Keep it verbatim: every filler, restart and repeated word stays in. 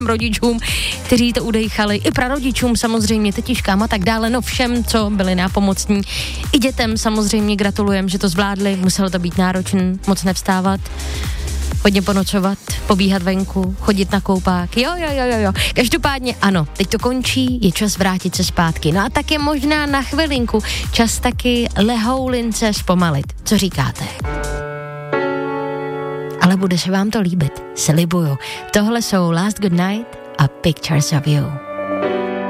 rodičům, kteří to udejchali, i prarodičům samozřejmě, tetiškám a tak dále, no všem, co byli nápomocní. I dětem samozřejmě gratulujem, že to zvládli, muselo to být náročný, moc nevstávat, hodně ponocovat, pobíhat venku, chodit na koupák, jo, jo, jo, jo, jo. Každopádně ano, teď to končí, je čas vrátit se zpátky. No a taky možná na chvilinku čas taky lehoulince zpomalit. Co říkáte? Ale bude se vám to líbit, slibuju. Tohle jsou Last Good Night a Pictures of You.